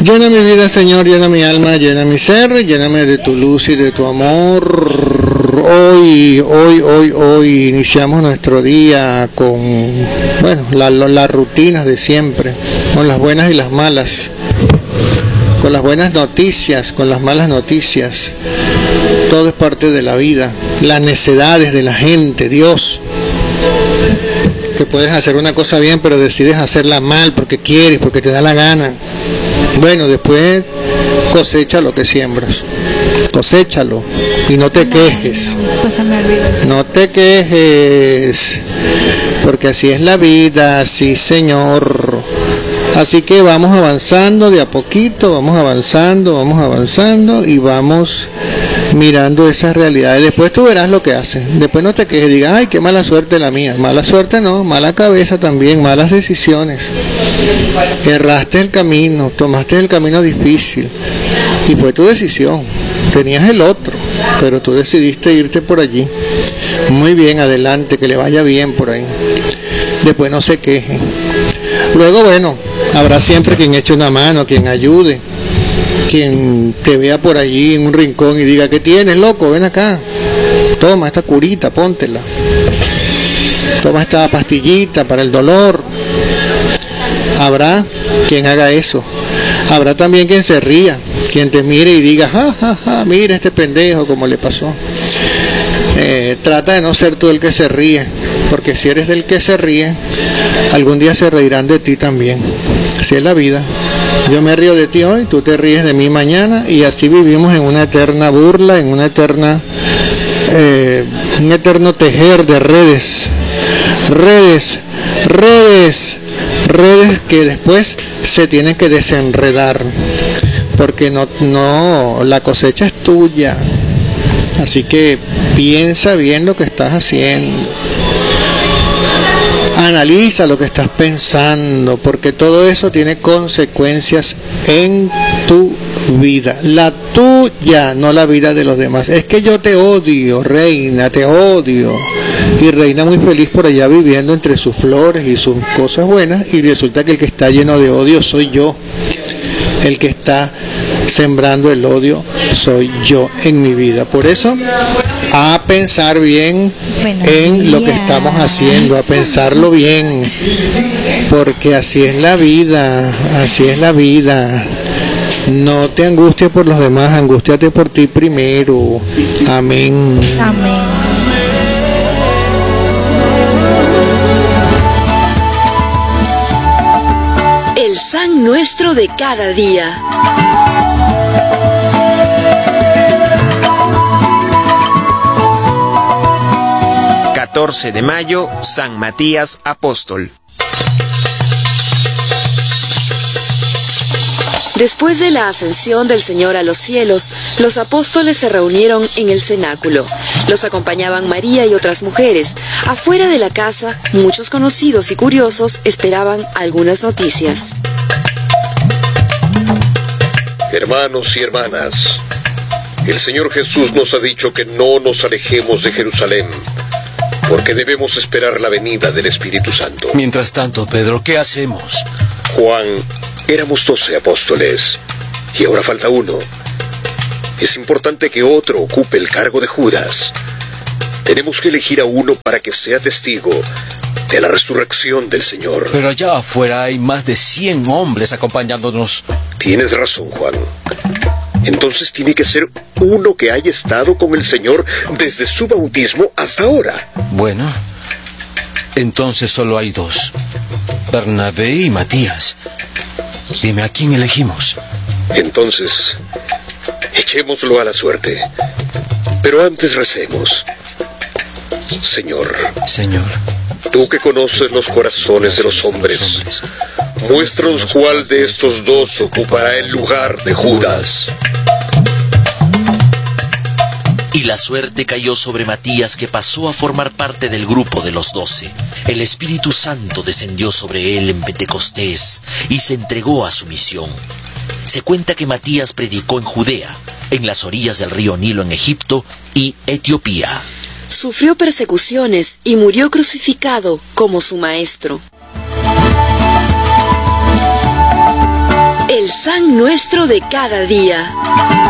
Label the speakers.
Speaker 1: Llena mi vida, Señor, llena mi alma, llena mi ser, lléname de tu luz y de tu amor. Hoy iniciamos nuestro día con, las rutinas de siempre, con las buenas y las malas, con las buenas noticias, con las malas noticias. Todo es parte de la vida, las necedades de la gente, Dios. Que puedes hacer una cosa bien, pero decides hacerla mal porque quieres, porque te da la gana. Bueno, después cosecha lo que siembras. Coséchalo y no te quejes. No te quejes, porque así es la vida, sí, Señor. Así que vamos avanzando de a poquito, vamos avanzando y vamos mirando esas realidades. Después tú verás lo que haces. Después no te quejes, digas, ay, qué mala suerte la mía. Mala suerte no, mala cabeza también, malas decisiones. Erraste el camino, tomaste el camino difícil y fue tu decisión. Tenías el otro, pero tú decidiste irte por allí. Muy bien, adelante, que le vaya bien por ahí. Después no se queje. Luego, habrá siempre quien eche una mano, quien ayude, quien te vea por allí en un rincón y diga, ¿qué tienes, loco? Ven acá, toma esta curita, póntela, toma esta pastillita para el dolor. Habrá quien haga eso. Habrá también quien se ría, quien te mire y diga, mira este pendejo como le pasó. Trata de no ser tú el que se ríe, porque si eres del que se ríe, algún día se reirán de ti también. Así es la vida. Yo me río de ti hoy, tú te ríes de mí mañana, y así vivimos en una eterna burla, en una eterna, un eterno tejer de redes que después se tienen que desenredar, porque no la cosecha es tuya. Así que piensa bien lo que estás haciendo, analiza lo que estás pensando, porque todo eso tiene consecuencias en tu vida, la tuya, no la vida de los demás. Es que yo te odio, Reina, te odio. Y Reina muy feliz por allá viviendo entre sus flores y sus cosas buenas, y resulta que el que está lleno de odio soy yo. El que está sembrando el odio soy yo en mi vida. Por eso, a pensar bien en lo que estamos haciendo, a pensarlo bien, porque así es la vida, así es la vida. No te angusties por los demás, angústiate por ti primero. Amén.
Speaker 2: Amén.
Speaker 3: El San Nuestro de cada día.
Speaker 4: ...14 de mayo, San Matías Apóstol.
Speaker 3: Después de la ascensión del Señor a los cielos, los apóstoles se reunieron en el cenáculo. Los acompañaban María y otras mujeres. Afuera de la casa, muchos conocidos y curiosos esperaban algunas noticias.
Speaker 5: Hermanos y hermanas, el Señor Jesús nos ha dicho que no nos alejemos de Jerusalén, porque debemos esperar la venida del Espíritu Santo.
Speaker 6: Mientras tanto, Pedro, ¿qué hacemos?
Speaker 5: Juan, éramos 12 apóstoles, y ahora falta uno. Es importante que otro ocupe el cargo de Judas. Tenemos que elegir a uno para que sea testigo de la resurrección del Señor.
Speaker 6: Pero allá afuera hay más de 100 hombres acompañándonos.
Speaker 5: Tienes razón, Juan. Entonces tiene que ser uno que haya estado con el Señor desde su bautismo hasta ahora.
Speaker 6: Bueno, entonces solo hay dos: Bernabé y Matías. Dime, ¿a quién elegimos?
Speaker 5: Entonces, echémoslo a la suerte. Pero antes recemos. Señor, tú que conoces los corazones de los hombres, muéstranos cuál de estos dos ocupará el lugar de Judas.
Speaker 7: Y la suerte cayó sobre Matías, que pasó a formar parte del grupo de los 12. El Espíritu Santo descendió sobre él en Pentecostés y se entregó a su misión. Se cuenta que Matías predicó en Judea, en las orillas del río Nilo en Egipto y Etiopía.
Speaker 3: Sufrió persecuciones y murió crucificado como su maestro. El San nuestro de cada día.